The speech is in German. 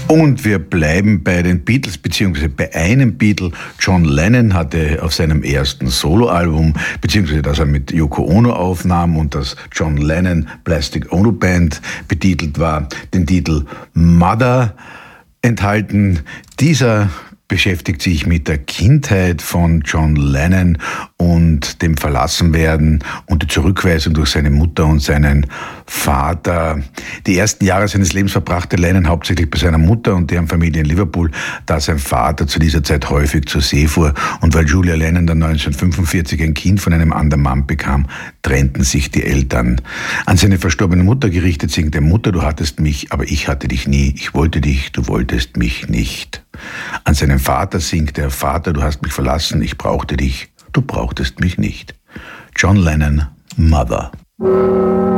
Und wir bleiben bei den Beatles, beziehungsweise bei einem Beatle. John Lennon hatte auf seinem ersten Soloalbum, beziehungsweise das er mit Yoko Ono aufnahm und das John Lennon Plastic Ono Band betitelt war, den Titel Mother enthalten. Dieser beschäftigt sich mit der Kindheit von John Lennon und dem Verlassenwerden und der Zurückweisung durch seine Mutter und seinen Vater. Die ersten Jahre seines Lebens verbrachte Lennon hauptsächlich bei seiner Mutter und deren Familie in Liverpool, da sein Vater zu dieser Zeit häufig zur See fuhr. Und weil Julia Lennon dann 1945 ein Kind von einem anderen Mann bekam, trennten sich die Eltern. An seine verstorbene Mutter gerichtet singt er: Mutter, du hattest mich, aber ich hatte dich nie. Ich wollte dich, du wolltest mich nicht. An seinen Vater singt er: Vater, du hast mich verlassen, ich brauchte dich, du brauchtest mich nicht. John Lennon, Mother.